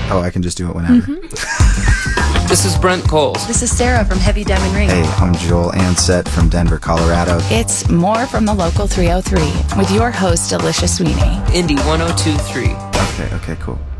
Oh, I can just do it whenever. This is Brent Coles. This is Sarah from Heavy Diamond Ring. Hey, I'm Joel Ansett from Denver, Colorado. It's more from the Local 303 with your host, Alicia Sweeney. Indy 1023. Okay, cool.